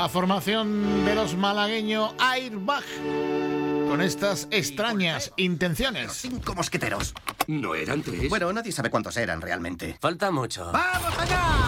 la formación de los malagueños Airbag con estas extrañas intenciones. 5 mosqueteros. ¿No eran 3? Bueno, nadie sabe cuántos eran realmente. Falta mucho. ¡Vamos allá!